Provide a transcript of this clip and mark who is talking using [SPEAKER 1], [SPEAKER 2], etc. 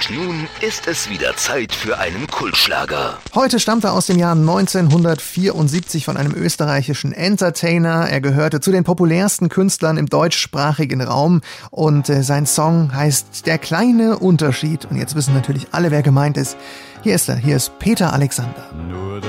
[SPEAKER 1] Und nun ist es wieder Zeit für einen Kultschlager.
[SPEAKER 2] Heute stammt er aus dem Jahr 1974 von einem österreichischen Entertainer. Er gehörte zu den populärsten Künstlern im deutschsprachigen Raum und sein Song heißt Der kleine Unterschied. Und jetzt wissen natürlich alle, wer gemeint ist. Hier ist er, hier ist Peter Alexander.
[SPEAKER 3] Nur